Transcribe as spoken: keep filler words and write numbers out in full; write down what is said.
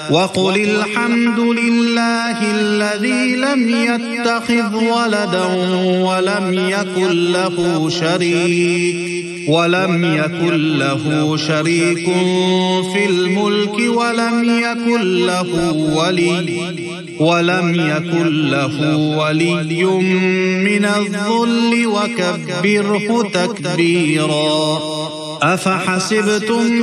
وقل الحمد لله الذي لم يتخذ ولدا ولم يكن له شريك ولم يكن له شريك في الملك ولم يكن له ولي ولم يكن له ولي من الذل وكبره تكبيرا. أفحسبتم